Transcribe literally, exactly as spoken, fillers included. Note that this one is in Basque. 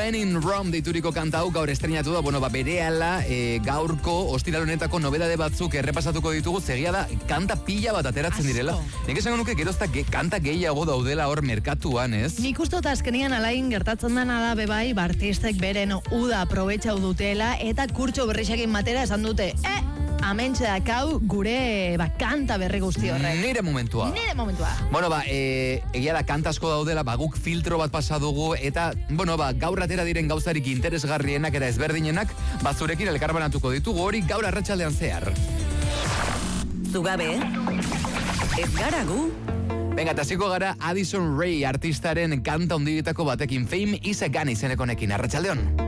When in Rome deituriko kanta hau gaur estrenatu da, bueno, ba, berehala e, gaurko ostiral honetako nobedade batzuk errepasatuko ditugu, zegia da kanta pila bat ateratzen direla. Nik esango nuke gerozta ge, kanta gehiago daudela hor merkatuan, ez? Nik uste dut azkenian alain gertatzen dena da bebai, bartistek beren uda aprobetxau dutela eta kurtso berrixekin matera esan dute, eh, amentxe dakau gure ba, kanta berri guzti horrek. Nire momentua. Nire momentua. Bueno, ba, e, egia da kanta asko daudela, ba, guk filtro bat pasa dugu, eta, bueno, ba, gaur atera diren gauzarik interesgarrienak eta ezberdinenak, ba, zurekin elkarbanatuko ditugu hori gaur arratsaldean zehar. Zugabe, ez gara gu? Venga, eta ziko gara Addison Rae artistaren kanta ondietako batekin, Fame is a Gun izenekonekin, arratsaldeon.